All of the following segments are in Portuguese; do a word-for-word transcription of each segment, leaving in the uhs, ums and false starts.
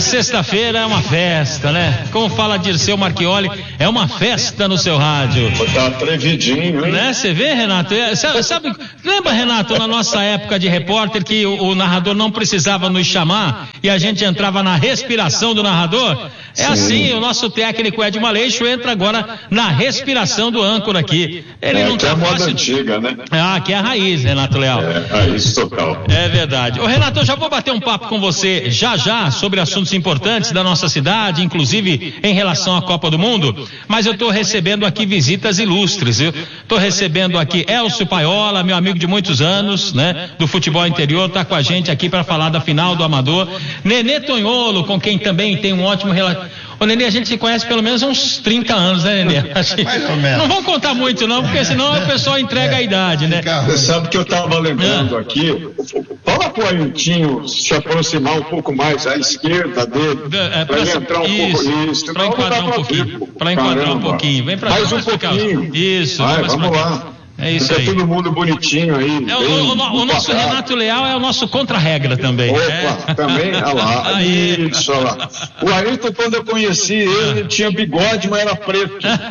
sexta-feira é uma festa, né? Como fala Dirceu Marchioli, é uma festa no seu rádio. Tá atrevidinho, hein? Né? Você vê, Renato? É, sabe, lembra, Renato, na nossa época de repórter que o, o narrador não precisava nos chamar e a gente entrava na respiração do narrador? É Sim. assim, o nosso técnico Ed Maleixo entra agora na respiração do âncora aqui. Ele é, não tá é a moda fácil. Antiga, né? Ah, que é a raiz, Renato Leal. É, raiz total. É verdade. Ô, Renato, eu já vou bater um papo com você já já sobre assuntos importantes da nossa cidade, inclusive em relação à Copa do Mundo, mas eu estou recebendo aqui visitas ilustres, viu? Estou recebendo aqui Elcio Paiola, meu amigo de muitos anos, né? Do futebol interior, tá com a gente aqui para falar da final do Amador. Nenê Tonholo, com quem também tem um ótimo relacionamento. Ô, Nenê, a gente se conhece pelo menos há uns trinta anos, né, Nenê? Mais ou menos. Não vamos contar muito, não, porque senão o pessoal entrega a idade, né? Você sabe que eu estava lembrando ah. aqui. Fala pro Ailtinho se aproximar um pouco mais à esquerda dele, é, para ele entrar um isso, pouco isso. Para enquadrar um pouquinho. Para enquadrar um pouquinho. Vem para mais um pouquinho. Isso. Vai, vamos lá. É isso Fica aí. todo mundo bonitinho aí. É, o, o, o, o nosso Renato Leal é o nosso contra-regra também. Opa, é. também, olha lá. Aí. Isso, olha lá. O Ailton, quando eu conheci ele, ele tinha bigode, mas era preto. Né?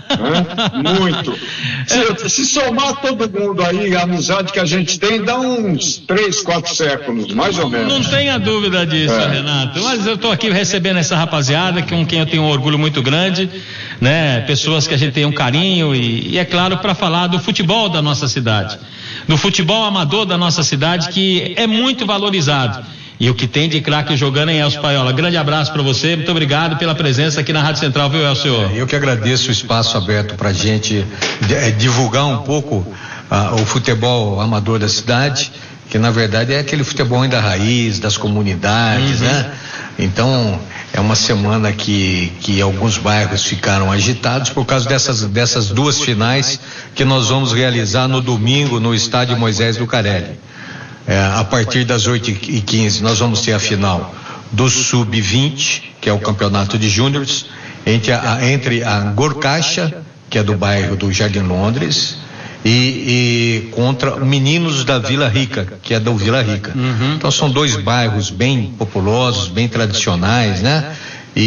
Muito. Se, se somar todo mundo aí, a amizade que a gente tem, dá uns três, quatro séculos, mais ou menos. Não tenha dúvida disso, é. Renato. Mas eu estou aqui recebendo essa rapaziada, com quem eu tenho um orgulho muito grande, né? Pessoas que a gente tem um carinho e, e é claro, para falar do futebol da da nossa cidade, do futebol amador da nossa cidade, que é muito valorizado. E o que tem de craque jogando em Elcio Paiola. Grande abraço para você, muito obrigado pela presença aqui na Rádio Central, viu, Elcio? Eu que agradeço o espaço aberto para a gente é, divulgar um pouco ah, o futebol amador da cidade, que na verdade é aquele futebol ainda raiz, das comunidades, uhum. né? Então, é uma semana que, que alguns bairros ficaram agitados por causa dessas, dessas duas finais que nós vamos realizar no domingo no estádio Moisés Lucarelli. É, a partir das oito e quinze nós vamos ter a final do sub vinte, que é o campeonato de júniores, entre a, entre a Gorcacha, que é do bairro do Jardim Londres, E, e contra Meninos da Vila Rica, que é do Vila Rica. Uhum. Então são dois bairros bem populosos, bem tradicionais, né? E,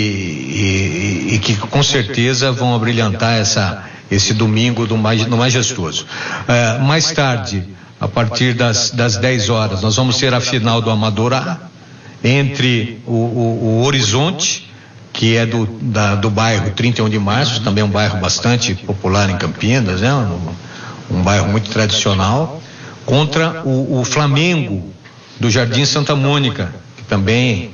e, e que com certeza vão abrilhantar essa, esse domingo do, no Majestoso. É, mais tarde, a partir das, das dez horas, nós vamos ter a final do Amador A, entre o, o, o Horizonte, que é do, da, do bairro trinta e um de março, também um bairro bastante popular em Campinas, né? Um, um bairro muito tradicional, contra o, o Flamengo do Jardim Santa Mônica, que também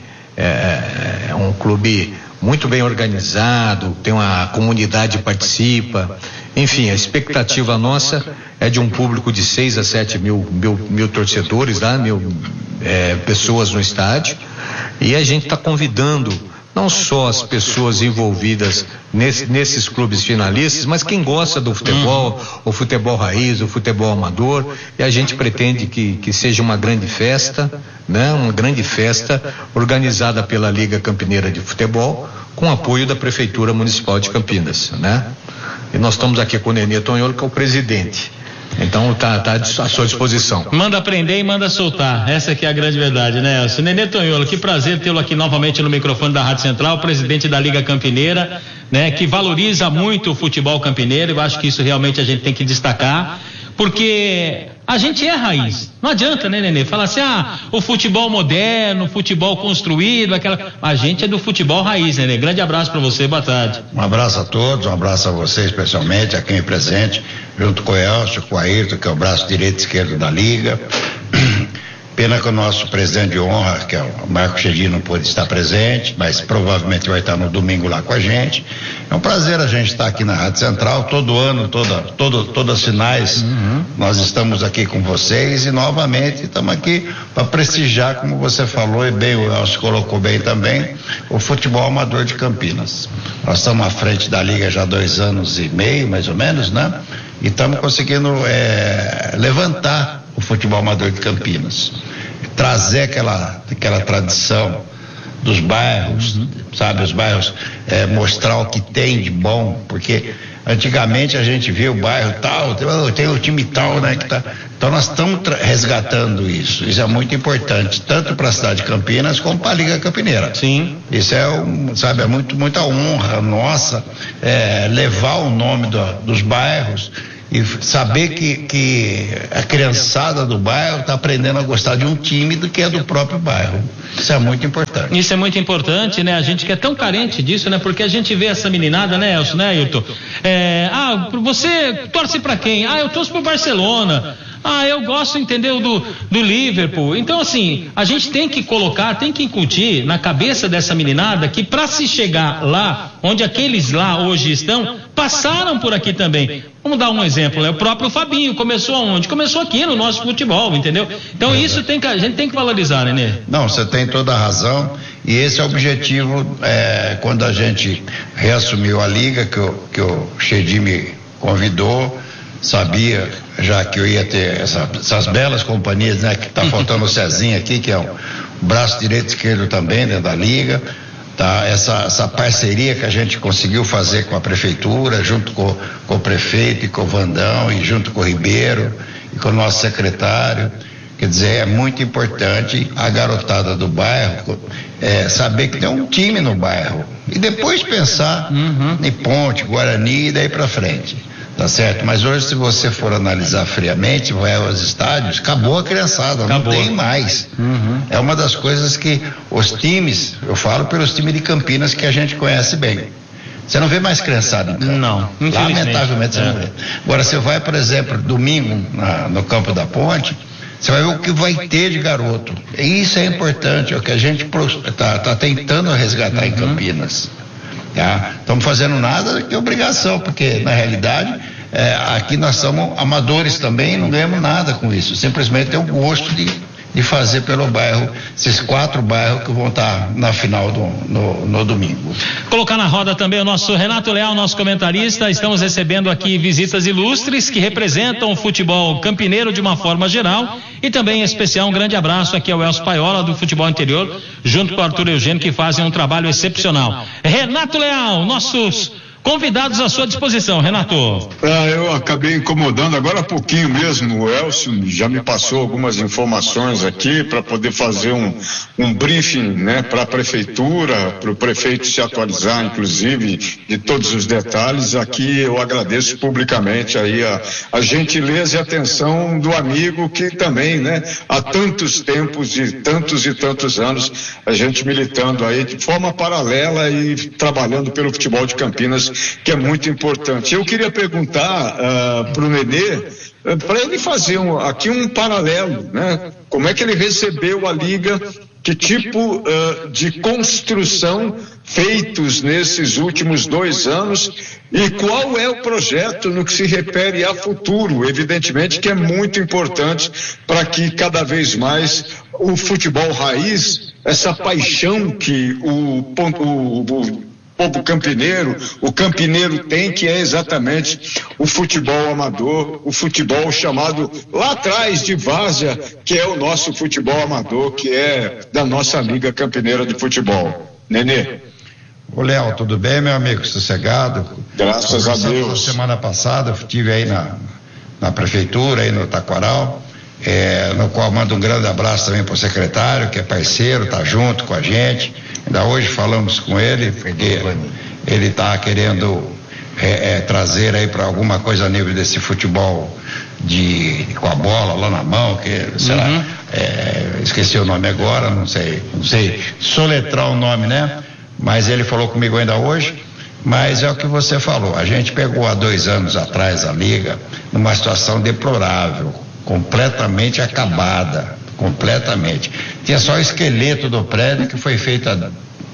é, é um clube muito bem organizado, tem uma a comunidade participa, enfim, a expectativa nossa é de um público de seis a sete mil, mil, mil torcedores lá, mil é, pessoas no estádio, e a gente está convidando não só as pessoas envolvidas nesse, nesses clubes finalistas, mas quem gosta do futebol, o futebol raiz, o futebol amador, e a gente pretende que, que seja uma grande festa, né? Uma grande festa organizada pela Liga Campineira de Futebol, com apoio da Prefeitura Municipal de Campinas, né? E nós estamos aqui com o Nenê Tonholo, que é o presidente. Então tá, tá à sua disposição. Manda aprender e manda soltar. Essa aqui é a grande verdade, né, Elcio? Nenê Tonholo, que prazer tê-lo aqui novamente no microfone da Rádio Central, presidente da Liga Campineira, né, que valoriza muito o futebol campineiro. Eu acho que isso realmente a gente tem que destacar, porque a gente é raiz. Não adianta, né, Nenê? Falar assim, ah, o futebol moderno, o futebol construído, aquela. A gente é do futebol raiz, Nenê. Grande abraço para você, boa tarde. Um abraço a todos, um abraço a você especialmente, a quem é presente, junto com o Elcio, com o Ayrton, que é o braço direito e esquerdo da Liga. Pena que o nosso presidente de honra, que é o Marco Chedi, não pôde estar presente, mas provavelmente vai estar no domingo lá com a gente. É um prazer a gente estar aqui na Rádio Central, todo ano, toda, todo, todas as finais, uhum. Nós estamos aqui com vocês e novamente estamos aqui para prestigiar, como você falou e bem, o Elcio colocou bem também, o futebol amador de Campinas. Nós estamos à frente da Liga já há dois anos e meio, mais ou menos, né? E estamos conseguindo é, levantar o futebol amador de Campinas, trazer aquela, aquela tradição dos bairros, uhum. sabe, os bairros, é, mostrar o que tem de bom, porque antigamente a gente via o bairro tal, tem o time tal, né, que tá, então nós estamos resgatando isso, isso é muito importante, tanto para a cidade de Campinas como para a Liga Campineira. Sim. Isso é, um, sabe, é muito, muita honra nossa, é, levar o nome do, dos bairros e saber que, que a criançada do bairro está aprendendo a gostar de um time do que é do próprio bairro. Isso é muito importante. Isso é muito importante, né? A gente que é tão carente disso, né? Porque a gente vê essa meninada, né, Elcio, né, Ailton? É, ah, você torce para quem? Ah, eu torço pro Barcelona. Ah, eu gosto, entendeu, do, do Liverpool. Então, assim, a gente tem que colocar, tem que incutir na cabeça dessa meninada que para se chegar lá, onde aqueles lá hoje estão, passaram por aqui também. Vamos dar um exemplo, né? O próprio Fabinho começou aonde? Começou aqui no nosso futebol, entendeu? Então isso tem que, a gente tem que valorizar, né? Não, você tem toda a razão, e esse é o objetivo, é, quando a gente reassumiu a liga, que o, que o Chedi me convidou, sabia já que eu ia ter essa, essas belas companhias, né? Que tá faltando o Cezinha aqui, que é o braço direito e esquerdo também dentro da liga, tá? Essa, essa parceria que a gente conseguiu fazer com a prefeitura, junto com, com o prefeito e com o Vandão, e junto com o Ribeiro e com o nosso secretário, quer dizer, é muito importante a garotada do bairro é, saber que tem um time no bairro e depois pensar uhum. em Ponte, Guarani e daí para frente. Tá certo? Mas hoje, se você for analisar friamente, vai aos estádios, acabou a criançada, acabou. Não tem mais. Uhum. É uma das coisas que os times, eu falo pelos times de Campinas que a gente conhece bem. Você não vê mais criançada em campo. Não, lamentavelmente você é. não vê. Agora, você vai, por exemplo, domingo na, no campo da Ponte, você vai ver o que vai ter de garoto. E isso é importante, é o que a gente está tá tentando resgatar uhum. em Campinas. Tá? Estamos fazendo nada que obrigação, porque na realidade é, aqui nós somos amadores também, não ganhamos nada com isso, simplesmente é o gosto de, de fazer pelo bairro, esses quatro bairros que vão estar na final do, no, no domingo. Colocar na roda também o nosso Renato Leal, nosso comentarista. Estamos recebendo aqui visitas ilustres que representam o futebol campineiro de uma forma geral e também em especial um grande abraço aqui ao Elcio Paiola do futebol interior, junto com o Arthur Eugênio, que fazem um trabalho excepcional. Renato Leal, nossos convidados à sua disposição, Renato. Ah, eu acabei incomodando agora há pouquinho mesmo, o Elcio já me passou algumas informações aqui para poder fazer um, um briefing, né, para a prefeitura, para o prefeito se atualizar, inclusive, de todos os detalhes. Aqui eu agradeço publicamente aí a, a gentileza e atenção do amigo que também, né, há tantos tempos e tantos e tantos anos a gente militando aí de forma paralela e trabalhando pelo futebol de Campinas, que é muito importante. Eu queria perguntar uh, para o Nenê, uh, para ele fazer um, aqui um paralelo, né? Como é que ele recebeu a Liga, que tipo uh, de construção feitos nesses últimos dois anos e qual é o projeto no que se refere a futuro, evidentemente que é muito importante para que cada vez mais o futebol raiz, essa paixão que o, o, o O povo campineiro, o campineiro tem, que é exatamente o futebol amador, o futebol chamado lá atrás de várzea, que é o nosso futebol amador, que é da nossa Liga Campineira de Futebol. Nenê. Ô Léo, tudo bem, meu amigo? Sossegado? Graças a Deus. Semana passada eu estive aí na, na prefeitura, aí no Taquaral, é, no qual mando um grande abraço também para o secretário, que é parceiro, tá junto com a gente. Ainda hoje falamos com ele, porque ele está querendo é, é, trazer aí para alguma coisa a nível desse futebol de, com a bola lá na mão, que será, uhum. é, esqueci o nome agora, não sei, não sei soletrar o nome, né? Mas ele falou comigo ainda hoje, mas é o que você falou, a gente pegou há dois anos atrás a Liga numa situação deplorável, completamente acabada, completamente. Tinha só o esqueleto do prédio que foi feito há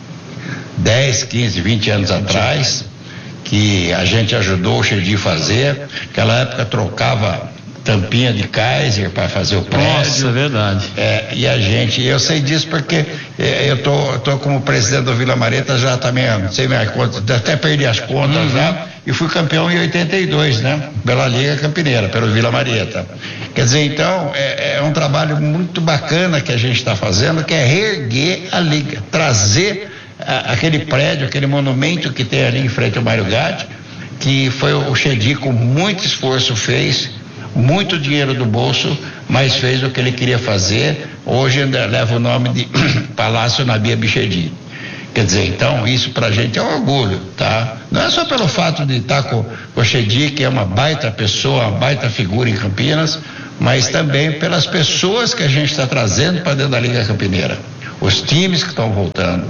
dez, quinze, vinte anos atrás, que a gente ajudou o Chedi a fazer. Naquela época trocava tampinha de Kaiser para fazer o prédio. Nossa, é verdade. É, e a gente, eu sei disso porque é, eu tô, tô como presidente do Vila Mareta já também, não sei minhas contas, até perdi as contas uhum. já, e fui campeão em oitenta e dois, né? Pela Liga Campineira, pelo Vila Marieta. Quer dizer, então, é, é um trabalho muito bacana que a gente está fazendo, que é reerguer a Liga, trazer a, aquele prédio, aquele monumento que tem ali em frente ao Mário Gatti, que foi o Chedi com muito esforço fez, muito dinheiro do bolso, mas fez o que ele queria fazer. Hoje ainda leva o nome de Palácio Nabia Bichedi. Quer dizer, então isso pra gente é um orgulho, tá? Não é só pelo fato de estar com, com o Chedi, que é uma baita pessoa, uma baita figura em Campinas, mas também pelas pessoas que a gente está trazendo para dentro da Liga Campineira. Os times que estão voltando.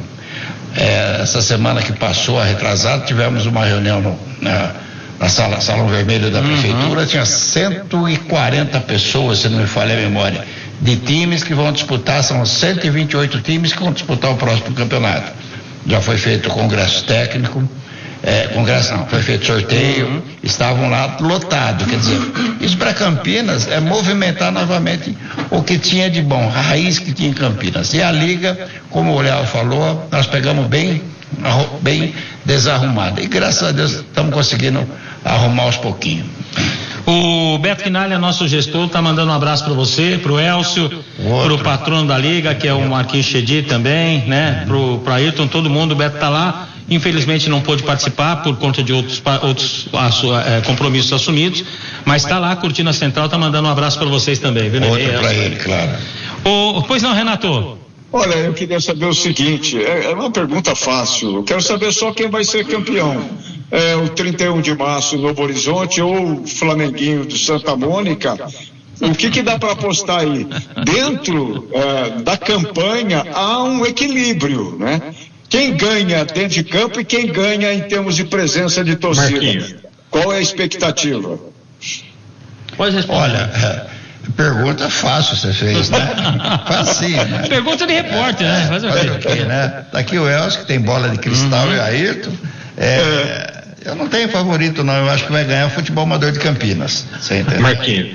É, essa semana que passou, a retrasada, tivemos uma reunião no, na, na sala, Salão Vermelho da Prefeitura, uhum. Tinha cento e quarenta pessoas, se não me falha a memória, de times que vão disputar, são cento e vinte e oito times que vão disputar o próximo campeonato. Já foi feito o congresso técnico, é, congresso não, foi feito sorteio, uhum. Estavam lá lotados, quer dizer, isso para Campinas é movimentar novamente o que tinha de bom, a raiz que tinha em Campinas. E a Liga, como o Léo falou, nós pegamos bem, bem desarrumada, e graças a Deus estamos conseguindo arrumar aos pouquinhos. O Beto Quinalha, nosso gestor, está mandando um abraço para você, para o Elcio, para o patrono da Liga, que é o Marquinhos Chedi também, né? Para Ayrton, todo mundo, o Beto está lá. Infelizmente não pôde participar por conta de outros, outros é, compromissos assumidos, mas está lá curtindo a Central, está mandando um abraço para vocês também, viu? Outro para ele, claro. O, pois não, Renato? Olha, eu queria saber o seguinte, é, é uma pergunta fácil, eu quero saber só quem vai ser campeão. É o trinta e um de março, Novo Horizonte, ou o Flamenguinho do Santa Mônica? O que que dá para apostar aí? Dentro é, da campanha há um equilíbrio, né? Quem ganha dentro de campo e quem ganha em termos de presença de torcida. Marquinhos. Qual é a expectativa? Pode responder. Olha, pergunta fácil você fez, né? Facinho, né? Pergunta de repórter, né? Faz o quê? Né? Tá aqui o Elcio, que tem bola de cristal, uhum. E o Ayrton. É, eu não tenho favorito, não. Eu acho que vai ganhar o Futebol Amador de Campinas. Você entendeu? Marquinhos.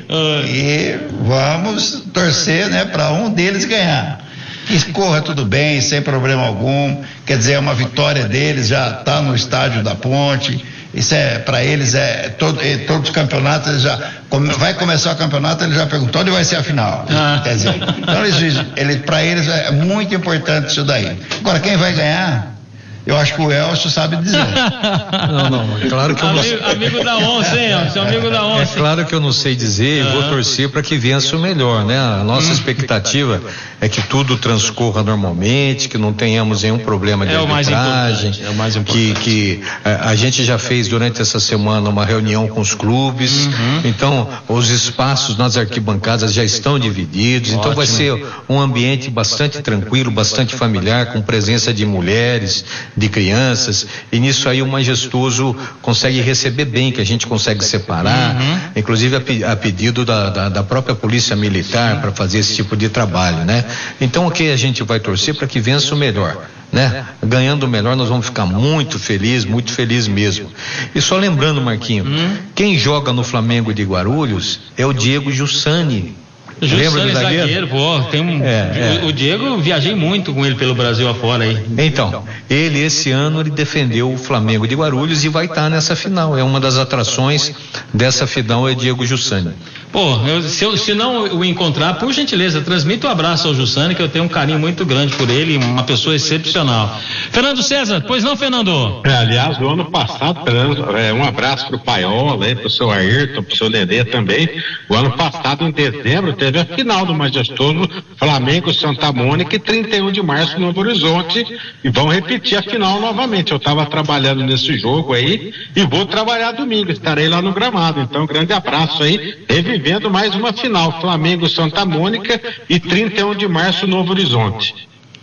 E vamos torcer, né, para um deles ganhar. Que corra tudo bem, sem problema algum. Quer dizer, é uma vitória deles, já está no estádio da Ponte. Isso é, para eles, é todo, é, todos os campeonatos, eles já, come, vai começar o campeonato, ele já perguntou onde vai ser a final. Ah. Quer dizer, então eles, ele, para eles é muito importante isso daí. Agora, quem vai ganhar? Eu acho que o Elcio sabe dizer. Não, não, é claro que eu não sei. Amigo, amigo da onça, hein, Elcio? Amigo da onça. É claro que eu não sei dizer, vou torcer para que vença o melhor, né? A nossa expectativa é que tudo transcorra normalmente, que não tenhamos nenhum problema de arbitragem, é o mais importante. que, que a, a gente já fez durante essa semana uma reunião com os clubes, uhum. Então os espaços nas arquibancadas já estão divididos, ótimo. Então vai ser um ambiente bastante tranquilo, bastante familiar, com presença de mulheres, de crianças, e nisso aí o majestoso consegue receber bem, que a gente consegue separar, uhum. Inclusive a, a pedido da, da, da própria polícia militar para fazer esse tipo de trabalho, né? Então o que a gente vai torcer para que vença o melhor, né? Ganhando o melhor nós vamos ficar muito felizes, muito felizes mesmo. E só lembrando, Marquinho, uhum. Quem joga no Flamengo de Guarulhos é o Diego Jussani. Lembra do zagueiro? zagueiro pô, tem um, é, é. O Diego, eu viajei muito com ele pelo Brasil afora aí. Então, ele esse ano ele defendeu o Flamengo de Guarulhos e vai estar nessa final. É uma das atrações dessa final, é Diego Jussani. Pô, eu, se, eu, se não o encontrar, por gentileza, transmita um abraço ao Jussani, que eu tenho um carinho muito grande por ele, uma pessoa excepcional. Fernando César, pois não, Fernando? É, aliás, no ano passado, é, um abraço pro Paiola, pro seu Ayrton, pro seu Dedê também. O ano passado, em dezembro, teve a final do majestoso Flamengo Santa Mônica e trinta e um de março no Novo Horizonte, e vão repetir a final novamente. Eu estava trabalhando nesse jogo aí e vou trabalhar domingo, estarei lá no gramado. Então, grande abraço aí, revivendo mais uma final, Flamengo Santa Mônica e trinta e um de março Novo Horizonte.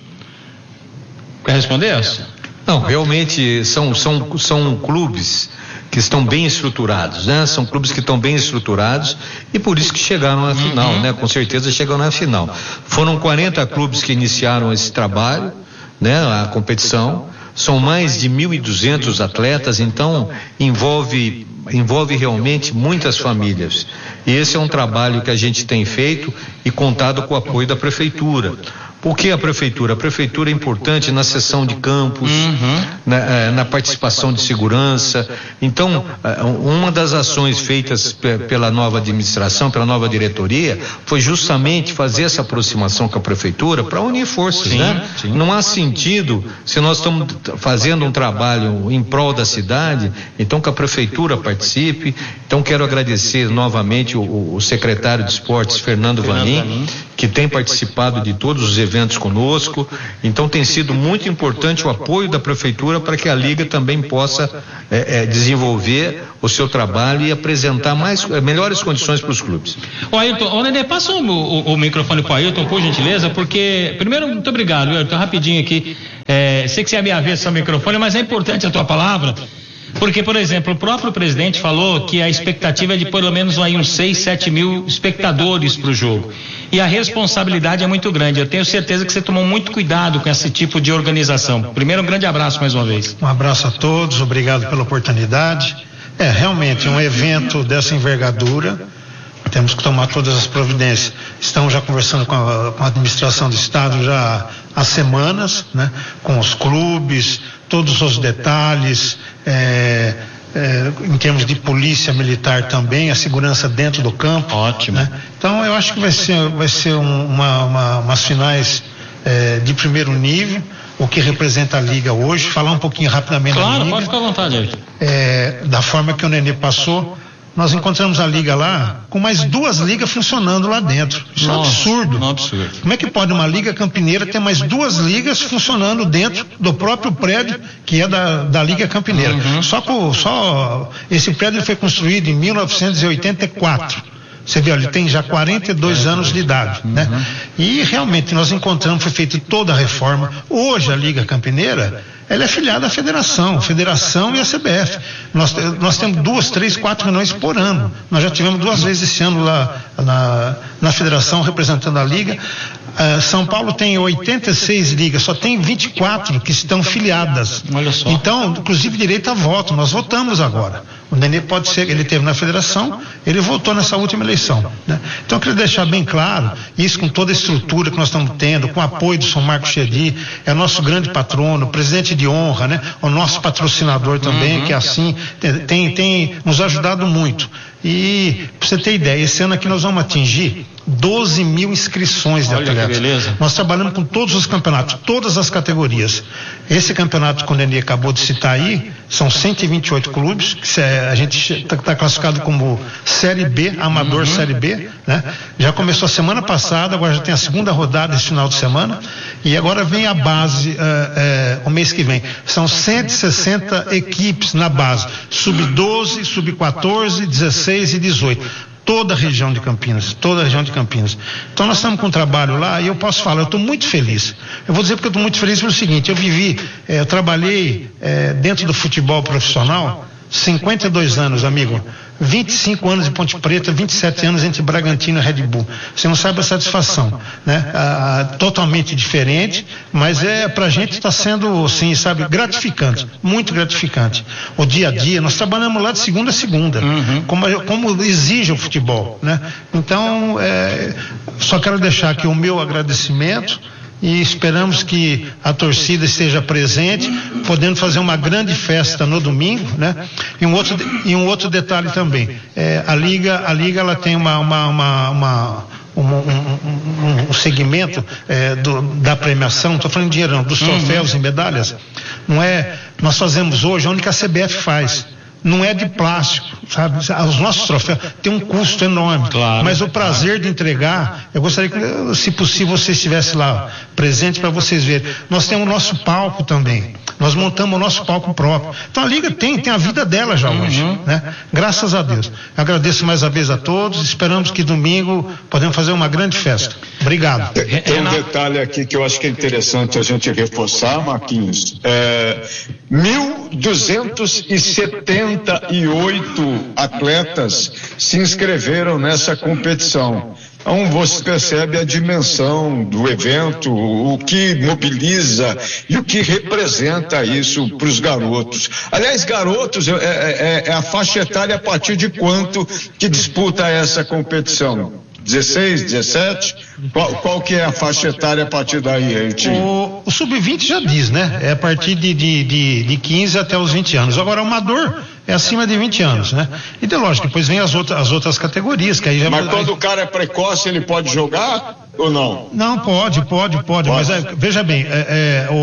Quer responder, Elcio? Não, realmente são, são, são clubes que estão bem estruturados, né? São clubes que estão bem estruturados e por isso que chegaram à final, né? Com certeza chegaram na final. Foram quarenta clubes que iniciaram esse trabalho, né? A competição, são mais de mil e duzentos atletas, então envolve envolve realmente muitas famílias. E esse é um trabalho que a gente tem feito e contado com o apoio da prefeitura. O que é a prefeitura? A prefeitura é importante na cessão de campos, uhum. na, na participação de segurança. Então, uma das ações feitas pela nova administração, pela nova diretoria, foi justamente fazer essa aproximação com a prefeitura para unir forças, sim, né? Sim. Não há sentido, se nós estamos fazendo um trabalho em prol da cidade, então que a prefeitura participe. Então quero agradecer novamente o, o secretário de Esportes, Fernando Vanin, que tem participado de todos os eventos conosco. Então tem sido muito importante o apoio da prefeitura para que a Liga também possa é, é, desenvolver o seu trabalho e apresentar mais, é, melhores condições para os clubes. Ô Ayrton, ô Nenê, passa o, o, o microfone para o Ayrton, por gentileza, porque, primeiro, muito obrigado, Ayrton, rapidinho aqui, é, sei que você ia me haver seu microfone, mas é importante a tua palavra. Porque, por exemplo, o próprio presidente falou que a expectativa é de pelo menos aí uns seis, sete mil espectadores para o jogo. E a responsabilidade é muito grande. Eu tenho certeza que você tomou muito cuidado com esse tipo de organização. Primeiro, um grande abraço mais uma vez. Um abraço a todos, obrigado pela oportunidade. É, realmente, um evento dessa envergadura, temos que tomar todas as providências. Estamos já conversando com a, com a administração do Estado já há semanas, né? Com os clubes, todos os detalhes, é, é, em termos de polícia militar também, a segurança dentro do campo. Ótimo. Né? Então eu acho que vai ser, vai ser um, uma, uma, umas finais é, de primeiro nível, o que representa a Liga hoje. Falar um pouquinho rapidamente claro, da Liga. Claro, pode ficar à vontade, Ayrton. É, da forma que o Nenê passou. Nós encontramos a Liga lá com mais duas ligas funcionando lá dentro. Isso Nossa, é um absurdo. Um absurdo. Como é que pode uma Liga Campineira ter mais duas ligas funcionando dentro do próprio prédio que é da, da Liga Campineira? Uhum. Só, com, só esse prédio foi construído em mil novecentos e oitenta e quatro. Você vê, ele tem já quarenta e dois anos de idade, né? Uhum. E realmente nós encontramos, foi feita toda a reforma. Hoje a Liga Campineira, ela é filiada à federação, a federação e a C B F. Nós, nós temos duas, três, quatro reuniões por ano. Nós já tivemos duas vezes esse ano lá na, na federação representando a Liga. Uh, São Paulo tem oitenta e seis ligas, só tem vinte e quatro que estão filiadas. Olha só. Então, inclusive direito a voto, nós votamos agora. O Nenê pode ser, ele esteve na federação, ele votou nessa última eleição, né? Então eu queria deixar bem claro, isso com toda a estrutura que nós estamos tendo, com o apoio do São Marcos Chedi, é o nosso grande patrono, presidente de honra, né? O nosso patrocinador também, uhum. que é assim, tem, tem nos ajudado muito. E, pra você ter ideia, esse ano aqui nós vamos atingir doze mil inscrições de Olha atletas. Que beleza. Nós trabalhamos com todos os campeonatos, todas as categorias. Esse campeonato que o Nenê acabou de citar aí, são cento e vinte e oito clubes, que a gente está tá classificado como Série B, Amador uhum. Série B, né? Já começou a semana passada, agora já tem a segunda rodada esse final de semana, e agora vem a base uh, uh, o mês que vem. São cento e sessenta equipes na base, sub doze, sub quatorze, dezesseis e dezoito. Toda a região de Campinas, toda a região de Campinas. Então nós estamos com um trabalho lá e eu posso falar, eu estou muito feliz. Eu vou dizer porque eu estou muito feliz pelo seguinte, eu vivi, eh, eu trabalhei eh, dentro do futebol profissional, cinquenta e dois anos, amigo. vinte e cinco anos em Ponte Preta, vinte e sete anos entre Bragantino e Red Bull. Você não sabe a satisfação, né? Ah, totalmente diferente, mas é pra gente está sendo, assim, sabe, gratificante, muito gratificante. O dia a dia, nós trabalhamos lá de segunda a segunda, uhum. como, como exige o futebol, né? Então, é, só quero deixar aqui o meu agradecimento. E esperamos que a torcida esteja presente, podendo fazer uma grande festa no domingo, né? E um outro, e um outro detalhe também, é, a Liga, a Liga ela tem uma, uma, uma, uma um, um, um, um segmento é, do, da premiação, estou falando de dinheiro não, dos troféus uhum. e medalhas, não é, nós fazemos hoje, a única a C B F faz. Não é de plástico, sabe? Os nossos troféus têm um custo enorme. Claro, mas o prazer claro. de entregar, eu gostaria que, se possível, você estivesse lá presente para vocês verem. Nós temos o nosso palco também. Nós montamos o nosso palco próprio. Então a Liga tem, tem a vida dela já uhum. hoje, né? Graças a Deus. Eu agradeço mais uma vez a todos. Esperamos que domingo podemos fazer uma grande festa. Obrigado. Tem um detalhe aqui que eu acho que é interessante a gente reforçar, Marquinhos. É, mil duzentos e setenta e oito atletas se inscreveram nessa competição. Então você percebe a dimensão do evento, o que mobiliza e o que representa isso para os garotos. Aliás, garotos, é, é, é a faixa etária a partir de quanto que disputa essa competição? dezesseis, dezessete? Qual, qual que é a faixa etária a partir daí, Ailton? O, o sub vinte já diz, né? É a partir de, de, de, de quinze até os vinte anos. Agora, o amador é acima de vinte anos, né? E, de lógico, depois vem as outras, as outras categorias. Que aí já... Mas quando o cara é precoce, ele pode jogar ou não? Não, pode, pode, pode. pode. Mas é, veja bem, é, é, o,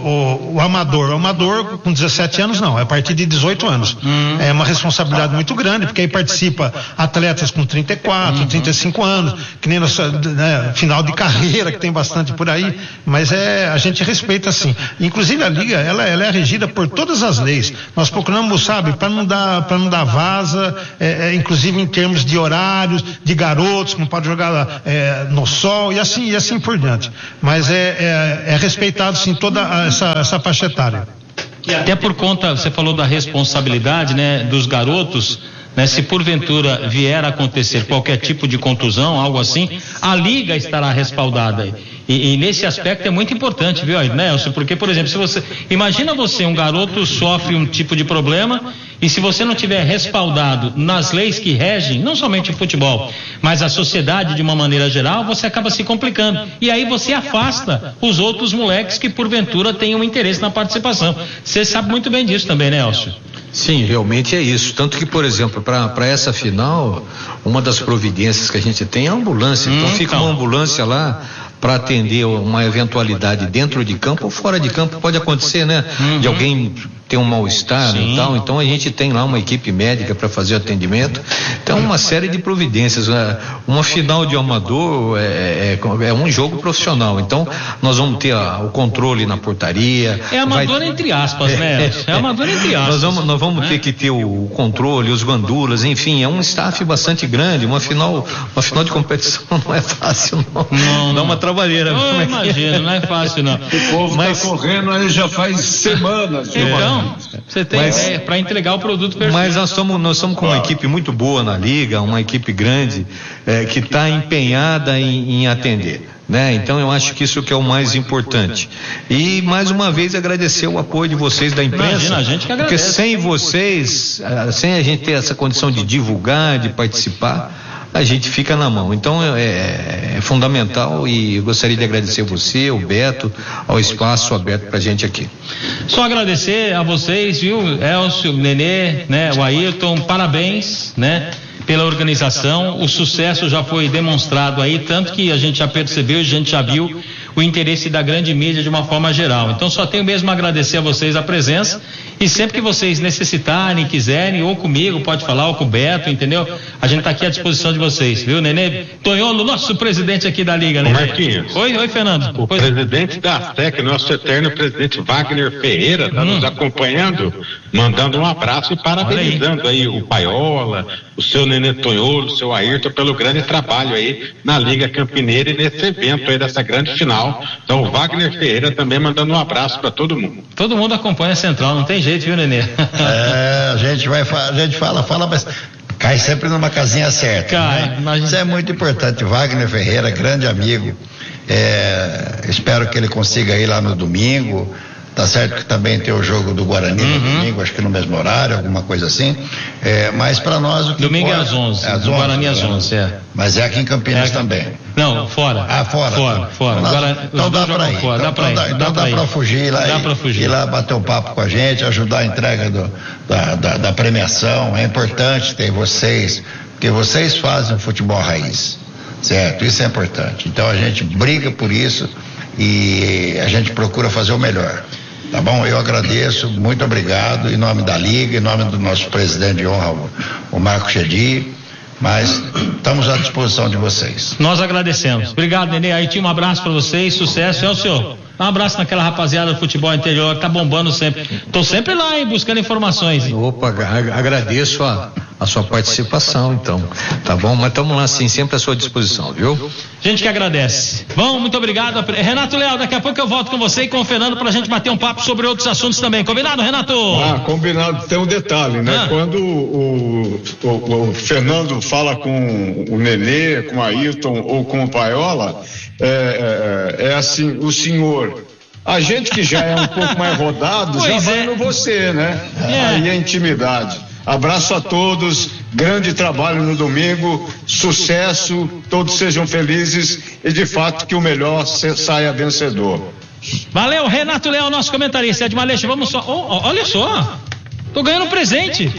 o, o amador, o amador com dezessete anos não, é a partir de dezoito anos. Hum. É uma responsabilidade muito grande, porque aí participa atletas com trinta e quatro, trinta e cinco anos, que nem nossa, né, final de carreira, que tem bastante por aí, mas é, a gente respeita assim. Inclusive a Liga, ela, ela é regida por todas as leis. Nós procuramos, sabe, para não dar, para não dar vaza, é, é, inclusive em termos de horários, de garotos, que não pode jogar é, no sol, e assim, e assim por diante. Mas é, é, é respeitado, sim, toda essa, essa faixa etária. E até por conta, você falou da responsabilidade, né, dos garotos, né, se porventura vier a acontecer qualquer tipo de contusão, algo assim, a Liga estará respaldada. E, e nesse aspecto é muito importante, viu, Nelson? Porque, por exemplo, se você, imagina você, um garoto sofre um tipo de problema, e se você não tiver respaldado nas leis que regem, não somente o futebol, mas a sociedade de uma maneira geral, você acaba se complicando. E aí você afasta os outros moleques que porventura tenham interesse na participação. Você sabe muito bem disso também, Nelson. Sim, realmente é isso. Tanto que, por exemplo, para essa final, uma das providências que a gente tem é a ambulância. Então hum, fica então. uma ambulância lá para atender uma eventualidade dentro de campo ou fora de campo. Pode acontecer, né? Uhum. De alguém ter um mal-estar e tal. Então a gente tem lá uma equipe médica para fazer o atendimento. Então uma série de providências. Né? Uma final de amador é, é, é um jogo profissional. Então nós vamos ter a, o controle na portaria. É amador vai... entre aspas, né? É amador entre aspas. Nós vamos, nós vamos é. ter que ter o controle, os gandulas, enfim, é um staff bastante grande. Uma final, uma final de competição não é fácil, não. Não, dá uma trabalheira. Eu imagino, não é fácil, não. O povo Mas... tá correndo aí já faz semanas. Então, você tem é, para entregar o produto perfeito. Mas nós somos, nós somos com uma equipe muito boa na Liga, uma equipe grande, é, que está empenhada em, em atender. Né? Então eu acho que isso que é o mais importante. E mais uma vez agradecer o apoio de vocês da imprensa. Imagina, a gente que agradece. Porque sem vocês, sem a gente ter essa condição de divulgar, de participar, a gente fica na mão. Então é, é fundamental e eu gostaria de agradecer você, o Beto, ao espaço aberto pra gente aqui. Só agradecer a vocês, viu, Elcio, Nenê, né, o Ayrton, parabéns, né, pela organização. O sucesso já foi demonstrado aí, tanto que a gente já percebeu, a gente já viu o interesse da grande mídia de uma forma geral. Então só tenho mesmo a agradecer a vocês a presença, e sempre que vocês necessitarem, quiserem, ou comigo, pode falar, ou com o Beto, entendeu? A gente está aqui à disposição de vocês, viu, Nenê? Tonholo, nosso presidente aqui da Liga, né? Marquinhos. Oi, oi, Fernando. O pois... presidente da ASTEC, nosso eterno presidente Wagner Ferreira, está hum. nos acompanhando, mandando um abraço e parabenizando aí. aí o Paiola, o seu Nenê Tonholo, o seu Ayrton, pelo grande trabalho aí na Liga Campineira e nesse evento aí dessa grande final. Então o Wagner Ferreira também mandando um abraço para todo mundo. Todo mundo acompanha a Central, não tem jeito, viu, Nenê? É, a gente vai, a gente fala, fala, mas cai sempre numa casinha certa. Cai, né? imagina... Isso é muito importante. Wagner Ferreira, grande amigo. É, espero que ele consiga ir lá no domingo. Tá certo que também tem o jogo do Guarani uhum. no domingo, acho que no mesmo horário, alguma coisa assim. É, mas para nós o que domingo pode, é às onze, é às do Guarani às onze, é. Mas é aqui em Campinas é aqui... também. Não, fora. Ah, fora. Fora, fora. Então, Guarani... então dá para ir. Fora. Então, dá para ir. Então dá, dá para fugir lá, dá e, pra fugir. ir lá bater um papo com a gente, ajudar a entrega do, da, da, da premiação. É importante ter vocês, porque vocês fazem o futebol raiz, certo? Isso é importante. Então a gente briga por isso e a gente procura fazer o melhor. Tá bom? Eu agradeço, muito obrigado, em nome da Liga, em nome do nosso presidente de honra, o Marco Chedi, mas estamos à disposição de vocês. Nós agradecemos. Obrigado, Nenê. Aí tinha um abraço para vocês, sucesso. É o senhor. Um abraço naquela rapaziada do futebol interior que tá bombando sempre. Tô sempre lá, hein, buscando informações. Opa, agradeço a, a sua participação, então. Tá bom? Mas estamos lá, sim, sempre à sua disposição, viu? Gente que agradece. Bom, muito obrigado. Renato Leal, daqui a pouco eu volto com você e com o Fernando pra gente bater um papo sobre outros assuntos também. Combinado, Renato? Ah, combinado. Tem um detalhe, né? Ah. Quando o, o, o Fernando fala com o Nenê, com o Ayrton ou com o Paiola, é, é, é assim, o senhor. A gente que já é um pouco mais rodado, pois já é. vai no você, né? É. Aí é intimidade. Abraço a todos, grande trabalho no domingo, sucesso, todos sejam felizes e de fato que o melhor saia vencedor. Valeu, Renato Leal, nosso comentarista. Edmar Leite, vamos só. Oh, olha só, tô ganhando um presente.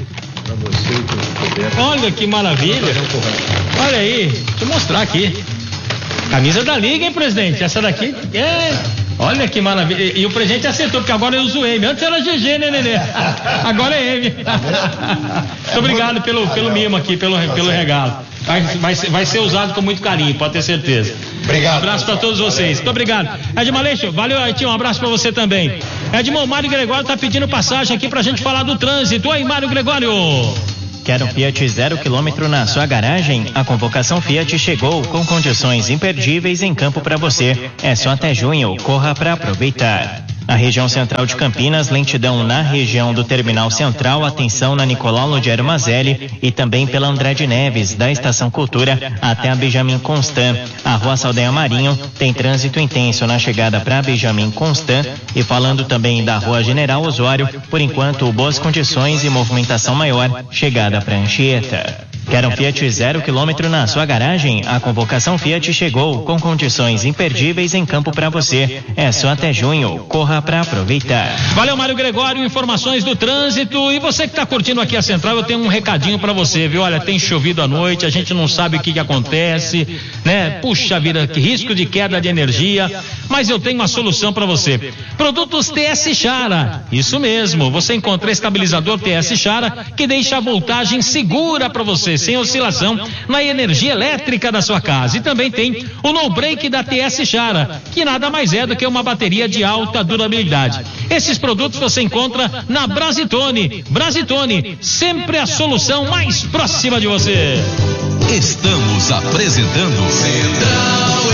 Olha que maravilha. Olha aí, deixa eu mostrar aqui. Camisa da Liga, hein, presidente? Essa daqui é. Olha que maravilha. E, e o presente acertou, porque agora eu uso M. Antes era G G, né, Nenê? Agora é M. Muito obrigado pelo, pelo mimo aqui, pelo, pelo regalo. Vai, vai, vai ser usado com muito carinho, pode ter certeza. Obrigado. Um abraço para todos vocês. Muito obrigado. Edmar Leixo, valeu, Aitinho. Um abraço para você também. Edmar, Mário Gregório tá pedindo passagem aqui pra gente falar do trânsito. Oi, Mário Gregório. Quer um Fiat zero quilômetro na sua garagem? A convocação Fiat chegou com condições imperdíveis em campo para você. É só até junho, corra para aproveitar. Na região central de Campinas, lentidão na região do Terminal Central, atenção na Nicolau Lugero Mazelli e também pela Andrade Neves, da Estação Cultura até a Benjamin Constant. A Rua Saldanha Marinho tem trânsito intenso na chegada para Benjamin Constant e falando também da Rua General Osório, por enquanto boas condições e movimentação maior, chegada para Anchieta. Quer um Fiat zero quilômetro na sua garagem? A convocação Fiat chegou com condições imperdíveis em campo para você. É só até junho, corra para aproveitar. Valeu, Mário Gregório, informações do trânsito. E você que está curtindo aqui a Central, eu tenho um recadinho para você, viu? Olha, tem chovido à noite, a gente não sabe o que que acontece, né? Puxa vida, que risco de queda de energia, mas eu tenho uma solução para você. Produtos T S Chara, isso mesmo, você encontra estabilizador T S Chara que deixa a voltagem segura para você, sem oscilação na energia elétrica da sua casa. E também tem o No Break da T S Chara, que nada mais é do que uma bateria de alta durabilidade. Esses produtos você encontra na Brasitone. Brasitone, sempre a solução mais próxima de você. Estamos apresentando Central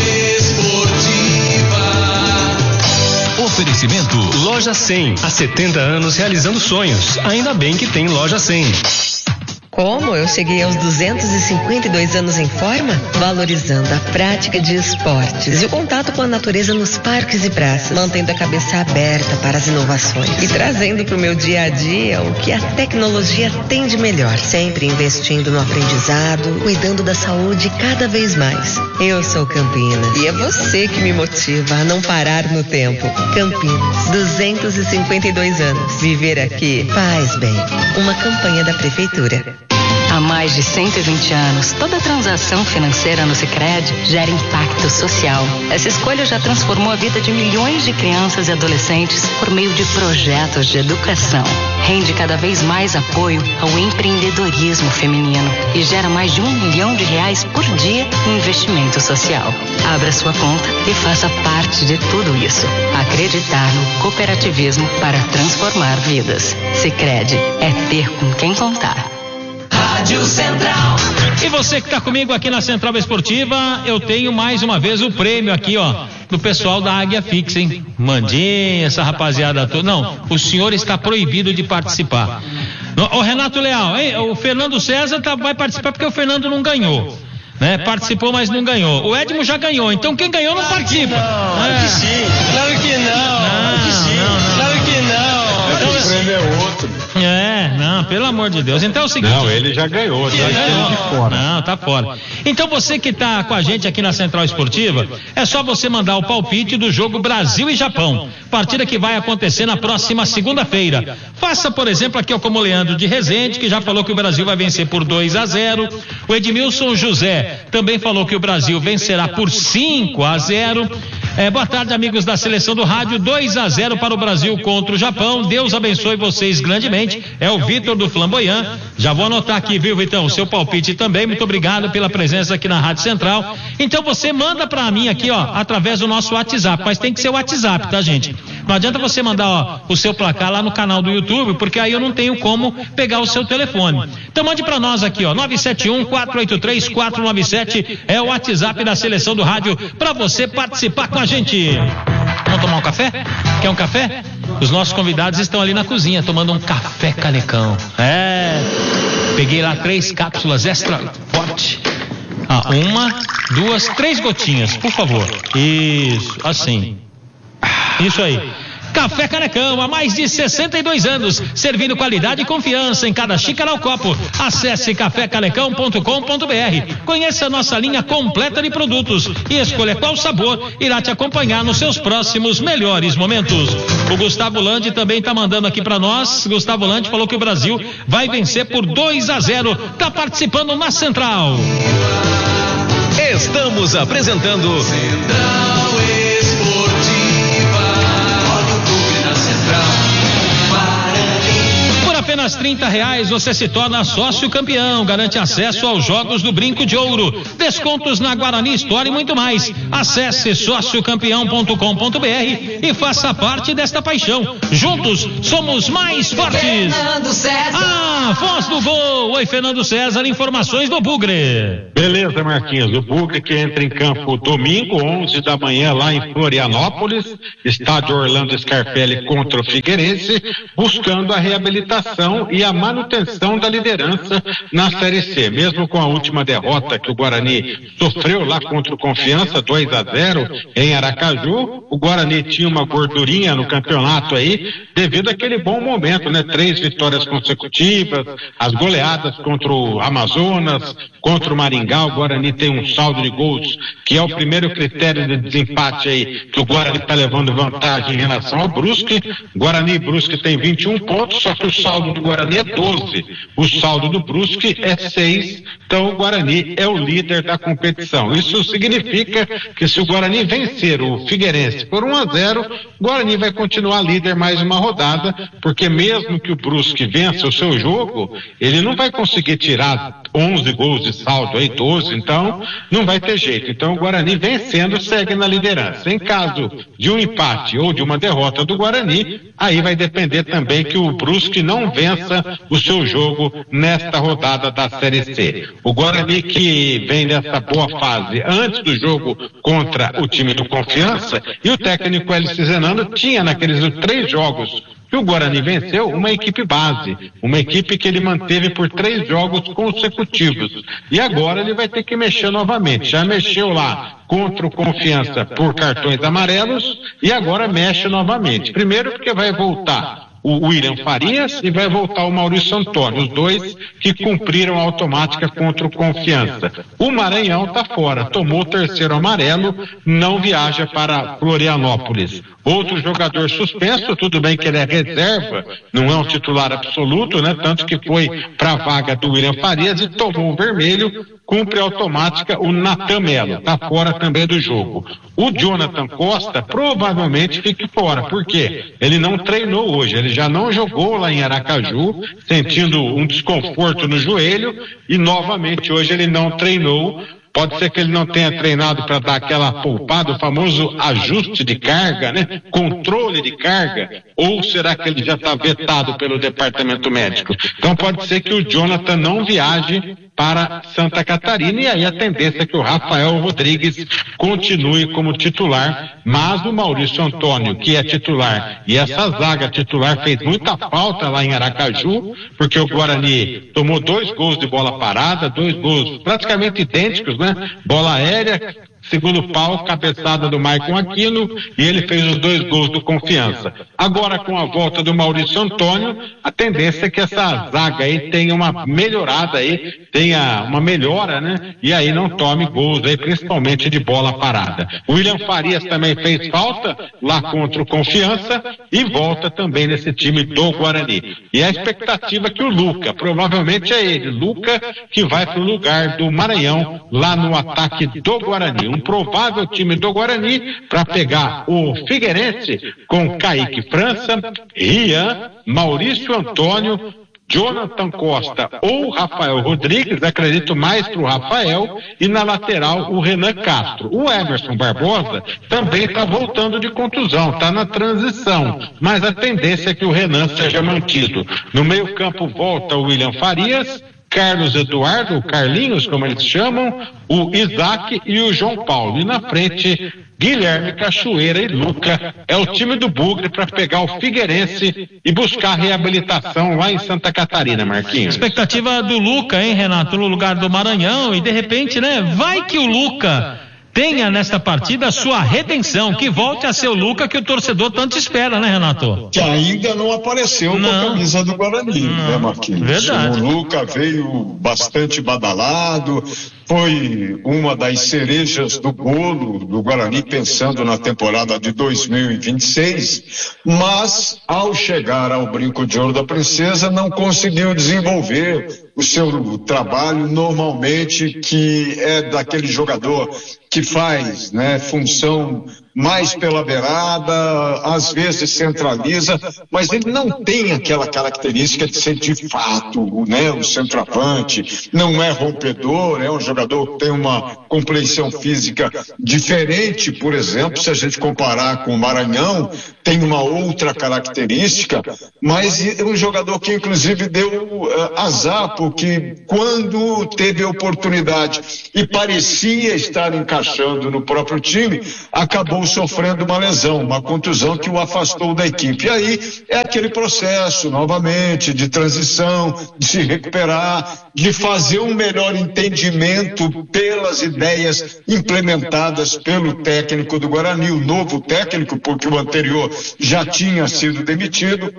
Esportiva. Oferecimento Loja cem, há setenta anos realizando sonhos. Ainda bem que tem Loja cem. Como eu cheguei aos duzentos e cinquenta e dois anos em forma? Valorizando a prática de esportes e o contato com a natureza nos parques e praças, mantendo a cabeça aberta para as inovações e trazendo para o meu dia a dia o que a tecnologia tem de melhor, sempre investindo no aprendizado, cuidando da saúde cada vez mais. Eu sou Campinas e é você que me motiva a não parar no tempo. Campinas, duzentos e cinquenta e dois anos. Viver aqui faz bem. Uma campanha da Prefeitura. Há mais de cento e vinte anos, toda transação financeira no Sicredi gera impacto social. Essa escolha já transformou a vida de milhões de crianças e adolescentes por meio de projetos de educação. Rende cada vez mais apoio ao empreendedorismo feminino e gera mais de um milhão de reais por dia em investimento social. Abra sua conta e faça parte de tudo isso. Acreditar no cooperativismo para transformar vidas. Sicredi é ter com quem contar. Rádio Central. E você que está comigo aqui na Central Esportiva, eu tenho mais uma vez o prêmio aqui, ó, do pessoal da Águia Fix, hein? Mandinha, essa rapaziada toda. Não, o senhor está proibido de participar. O Renato Leal, hein? O Fernando César tá, vai participar porque o Fernando não ganhou. Né? Participou, mas não ganhou. O Edmo já ganhou, então quem ganhou não claro participa. Que não, claro é. que sim, claro que não, não claro que sim, não, não. claro que não. Então, o prêmio é outro. É, não, pelo amor de Deus. Então é o seguinte. Não, ele já ganhou, já ganhou. de fora. Não, tá fora. Então você que tá com a gente aqui na Central Esportiva, é só você mandar o palpite do jogo Brasil e Japão. Partida que vai acontecer na próxima segunda-feira. Faça, por exemplo, aqui ó, como o Leandro de Rezende, que já falou que o Brasil vai vencer por dois a zero. O Edmilson José também falou que o Brasil vencerá por cinco a zero. É, boa tarde, amigos da Seleção do Rádio. dois a zero para o Brasil contra o Japão. Deus abençoe vocês grandemente. É o Vitor do Flamboyant. Já vou anotar aqui, viu, Vitão? O seu palpite também. Muito obrigado pela presença aqui na Rádio Central. Então você manda pra mim aqui, ó, através do nosso WhatsApp. Mas tem que ser o WhatsApp, tá, gente? Não adianta você mandar, ó, o seu placar lá no canal do YouTube, porque aí eu não tenho como pegar o seu telefone. Então mande pra nós aqui, ó, nove sete um, quatro oito três, quatro nove sete é o WhatsApp da Seleção do Rádio pra você participar com a gente. Vamos tomar um café? Quer um café? Os nossos convidados estão ali na cozinha tomando um café canecão. É. Peguei lá três cápsulas extra forte. Ah, uma, duas, três gotinhas, por favor. Isso, assim. Isso aí. Café Canecão, há mais de sessenta e dois anos, servindo qualidade e confiança em cada xícara ao copo. Acesse café canecão ponto com ponto br. Conheça a nossa linha completa de produtos e escolha qual sabor irá te acompanhar nos seus próximos melhores momentos. O Gustavo Landi também está mandando aqui para nós. Gustavo Landi falou que o Brasil vai vencer por dois a zero. Tá participando na Central. Estamos apresentando Central Esportiva. Olha o clube da Central. Por apenas trinta reais você se torna sócio campeão, garante acesso aos jogos do Brinco de Ouro, descontos na Guarani Store e muito mais. Acesse sócio campeão ponto com ponto br e faça parte desta paixão. Juntos somos mais fortes. Fernando César. Ah, Foz do Gol. Oi, Fernando César, informações do Bugre. Beleza, Marquinhos. O Bugre que entra em campo domingo, onze da manhã, lá em Florianópolis, estádio Orlando Scarpelli contra o Figueirense, buscando a reabilitação e a manutenção da liderança na Série C. Mesmo com a última derrota que o Guarani sofreu lá contra o Confiança, dois a zero em Aracaju, o Guarani tinha uma gordurinha no campeonato aí, devido àquele bom momento, né? Três vitórias consecutivas, as goleadas contra o Amazonas, contra o Maringá. O Guarani tem um saldo de gols que é o primeiro critério de desempate aí, que o Guarani está levando vantagem em relação ao Brusque. Guarani e Brusque tem vinte e um pontos, só que o saldo do Guarani é doze. O saldo do Brusque é seis, então o Guarani é o líder da competição. Isso significa que se o Guarani vencer o Figueirense por um a zero, o Guarani vai continuar líder mais uma rodada, porque mesmo que o Brusque vença o seu jogo, ele não vai conseguir tirar onze gols de saldo aí, doze, então não vai ter jeito. Então o Guarani vencendo segue na liderança. Em caso de um empate ou de uma derrota do Guarani, aí vai depender também que o Brusque não vença o seu jogo nesta rodada da Série C. O Guarani que vem nessa boa fase antes do jogo contra o time do Confiança, e o técnico Hélice Zenando tinha naqueles três jogos que o Guarani venceu uma equipe base, uma equipe que ele manteve por três jogos consecutivos. E agora ele vai ter que mexer novamente. Já mexeu lá contra o Confiança por cartões amarelos e agora mexe novamente. Primeiro porque vai voltar o William Farias e vai voltar o Maurício Antônio, os dois que cumpriram a automática contra o Confiança. O Maranhão está fora, tomou o terceiro amarelo, não viaja para Florianópolis. Outro jogador suspenso, tudo bem que ele é reserva, não é um titular absoluto, né? Tanto que foi para a vaga do William Farias e tomou o vermelho, cumpre a automática o Natan Melo, está fora também do jogo. O Jonathan Costa provavelmente fique fora, porque ele não treinou hoje, ele já não jogou lá em Aracaju, sentindo um desconforto no joelho, e novamente hoje ele não treinou. Pode ser que ele não tenha treinado para dar aquela poupada, o famoso ajuste de carga, né? Controle de carga, ou será que ele já está vetado pelo departamento médico? Então pode ser que o Jonathan não viaje para Santa Catarina, e aí a tendência é que o Rafael Rodrigues continue como titular, mas o Maurício Antônio, que é titular, e essa zaga titular fez muita falta lá em Aracaju, porque o Guarani tomou dois gols de bola parada, dois gols praticamente idênticos, né? Bola aérea, segundo pau, cabeçada do Maicon Aquino, e ele fez os dois gols do Confiança. Agora, com a volta do Maurício Antônio, a tendência é que essa zaga aí tenha uma melhorada aí, tenha uma melhora, né? E aí não tome gols aí, principalmente de bola parada. O William Farias também fez falta lá contra o Confiança e volta também nesse time do Guarani. E a expectativa é que o Luca, provavelmente é ele, Luca, que vai para o lugar do Maranhão, lá no ataque do Guarani. Um provável time do Guarani para pegar o Figueirense com Kaique França, Rian, Maurício Antônio, Jonathan Costa ou Rafael Rodrigues, acredito mais para o Rafael, e na lateral o Renan Castro. O Emerson Barbosa também está voltando de contusão, está na transição, mas a tendência é que o Renan seja mantido. No meio campo volta o William Farias, Carlos Eduardo, o Carlinhos, como eles chamam, o Isaac e o João Paulo. E na frente, Guilherme Cachoeira e Luca. É o time do Bugre para pegar o Figueirense e buscar reabilitação lá em Santa Catarina, Marquinhos. Expectativa do Luca, hein, Renato, no lugar do Maranhão, e de repente, né, vai que o Luca tenha nesta partida a sua redenção, que volte a ser o Luca que o torcedor tanto espera, né, Renato? Que ainda não apareceu não. com a camisa do Guarani, não. né, Marquinhos? Verdade. O Luca veio bastante badalado, foi uma das cerejas do bolo do Guarani pensando na temporada de dois mil e vinte e seis, mas ao chegar ao Brinco de Ouro da Princesa não conseguiu desenvolver o seu trabalho normalmente, que é daquele jogador que faz, né, função mais pela beirada, às vezes centraliza, mas ele não tem aquela característica de ser de fato, né, o centroavante, não é rompedor, é um jogador que tem uma compleição física diferente, por exemplo, se a gente comparar com o Maranhão, tem uma outra característica, mas é um jogador que inclusive deu uh, azar, porque quando teve a oportunidade e parecia estar encaixando no próprio time, acabou sofrendo uma lesão, uma contusão que o afastou da equipe. E aí é aquele processo, novamente, de transição, de se recuperar, de fazer um melhor entendimento pelas ideias implementadas pelo técnico do Guarani, o novo técnico, porque o anterior já tinha sido demitido.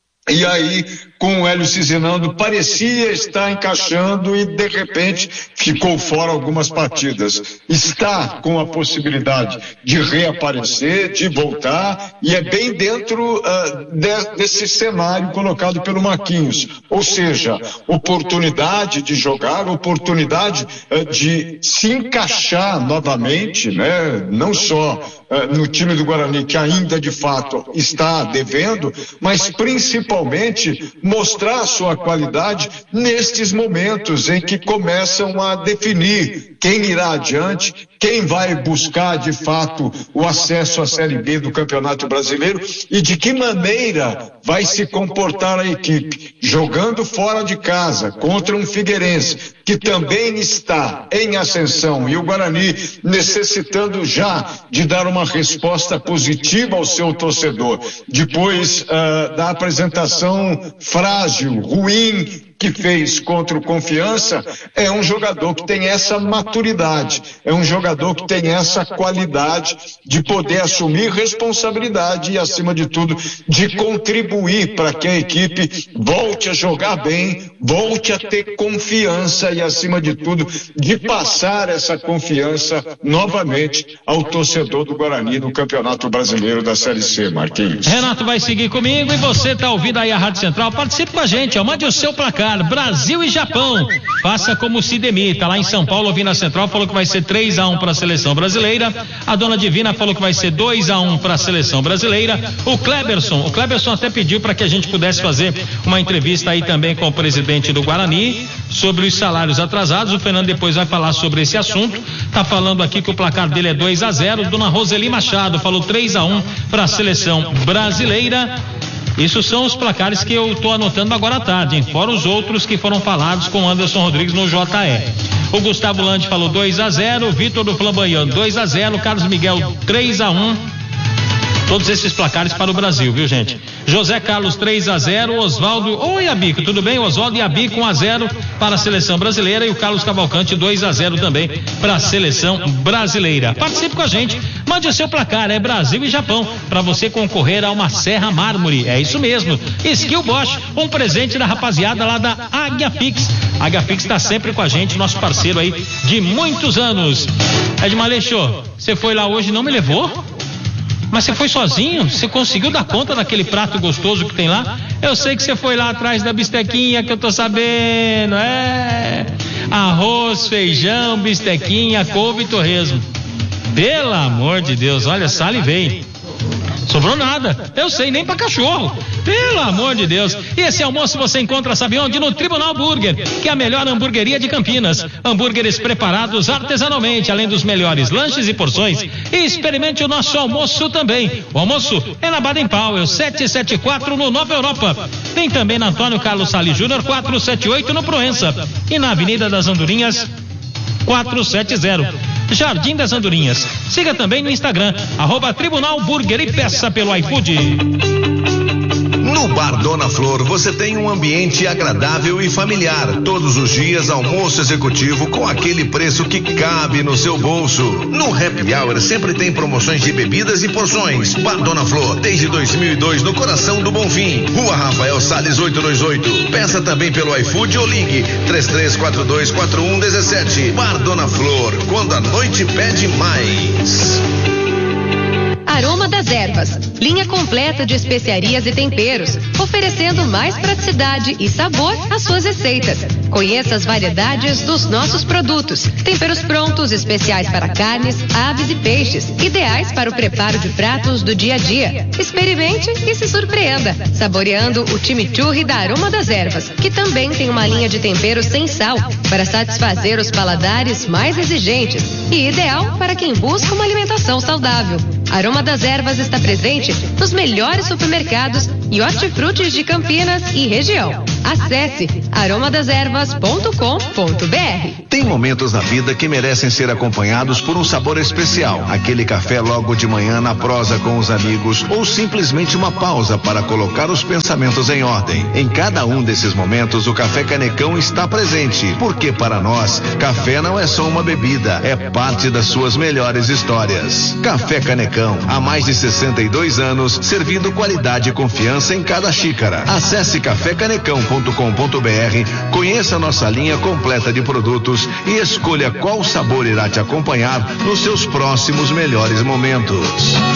E aí, com o Hélio Cizinando, parecia estar encaixando e, de repente, ficou fora algumas partidas. Está com a possibilidade de reaparecer, de voltar, e é bem dentro uh, de, desse cenário colocado pelo Marquinhos. Ou seja, oportunidade de jogar, oportunidade uh, de se encaixar novamente, né? Não só uh, no time do Guarani, que ainda, de fato, está devendo, mas principalmente mostrar a sua qualidade nestes momentos em que começam a definir quem irá adiante, quem vai buscar de fato o acesso à Série B do Campeonato Brasileiro e de que maneira vai se comportar a equipe, jogando fora de casa contra um Figueirense que também está em ascensão, e o Guarani necessitando já de dar uma resposta positiva ao seu torcedor, depois uh, da apresentação frágil, ruim, que fez contra o Confiança. É um jogador que tem essa maturidade, é um jogador que tem essa qualidade de poder assumir responsabilidade e, acima de tudo, de contribuir para que a equipe volte a jogar bem, volte a ter confiança e, acima de tudo, de passar essa confiança novamente ao torcedor do Guarani no Campeonato Brasileiro da Série C, Marquinhos. Renato vai seguir comigo e você está ouvindo aí a Rádio Central, participe com a gente, ó, mande o seu placar. Brasil e Japão, faça como o Sidemir, tá lá em São Paulo ouvindo a Central, falou que vai ser três a um para a seleção brasileira. A dona Divina falou que vai ser dois a um para a seleção brasileira. O Kleberson, o Kleberson até pediu para que a gente pudesse fazer uma entrevista aí também com o presidente do Guarani sobre os salários atrasados. O Fernando depois vai falar sobre esse assunto. Tá falando aqui que o placar dele é dois a zero. Dona Roseli Machado falou três a um para a seleção brasileira. Isso são os placares que eu estou anotando agora à tarde, hein? Fora os outros que foram falados com Anderson Rodrigues no J E. O Gustavo Lante falou dois a zero, o Vitor do Flamboyant dois a zero, Carlos Miguel três a um. Todos esses placares para o Brasil, viu, gente? José Carlos três a zero, Oswaldo, oi Abico, tudo bem? Oswaldo e Abico um a zero para a seleção brasileira e o Carlos Cavalcante dois a zero também para a seleção brasileira. Participe com a gente, mande o seu placar, é Brasil e Japão, para você concorrer a uma Serra Mármore, é isso mesmo. Skill Bosch, um presente da rapaziada lá da Águia Pix. A Águia Pix está sempre com a gente, nosso parceiro aí de muitos anos. Edmar Leixo, você foi lá hoje e não me levou? Mas você foi sozinho? Você conseguiu dar conta daquele prato gostoso que tem lá? Eu sei que você foi lá atrás da bistequinha, que eu tô sabendo, é... Arroz, feijão, bistequinha, couve e torresmo. Pelo amor de Deus, olha, salivei. Sobrou nada, eu sei, nem pra cachorro. Pelo amor de Deus. E esse almoço você encontra, sabe onde? No Tribunal Burger, que é a melhor hamburgueria de Campinas. Hambúrgueres preparados artesanalmente, além dos melhores lanches e porções. E experimente o nosso almoço também. O almoço é na Baden Powell, setecentos e setenta e quatro no Nova Europa. Tem também na Antônio Carlos Salles Júnior, quatrocentos e setenta e oito no Proença. E na Avenida das Andorinhas, quatrocentos e setenta. Jardim das Andorinhas. Siga também no Instagram, arroba Tribunal Burger e peça pelo iFood. No No Bar Dona Flor você tem um ambiente agradável e familiar. Todos os dias almoço executivo com aquele preço que cabe no seu bolso. No Happy Hour sempre tem promoções de bebidas e porções. Bar Dona Flor, desde dois mil e dois no coração do Bonfim. Rua Rafael Salles oitocentos e vinte e oito. Peça também pelo iFood ou ligue três três quatro dois quatro um um sete. Bar Dona Flor, quando a noite pede mais. Aroma das Ervas, linha completa de especiarias e temperos, oferecendo mais praticidade e sabor às suas receitas. Conheça as variedades dos nossos produtos. Temperos prontos, especiais para carnes, aves e peixes, ideais para o preparo de pratos do dia a dia. Experimente e se surpreenda, saboreando o chimichurri da Aroma das Ervas, que também tem uma linha de temperos sem sal, para satisfazer os paladares mais exigentes e ideal para quem busca uma alimentação saudável. Aroma das Ervas está presente nos melhores supermercados e hortifrutis de Campinas e região. Acesse aroma das ervas ponto com ponto b r. Tem momentos na vida que merecem ser acompanhados por um sabor especial. Aquele café logo de manhã na prosa com os amigos ou simplesmente uma pausa para colocar os pensamentos em ordem. Em cada um desses momentos o Café Canecão está presente, porque para nós, café não é só uma bebida, é parte das suas melhores histórias. Café Canecão, há mais de sessenta e dois anos, servindo qualidade e confiança em cada xícara. Acesse café canecão ponto com ponto b r, conheça nossa linha completa de produtos e escolha qual sabor irá te acompanhar nos seus próximos melhores momentos.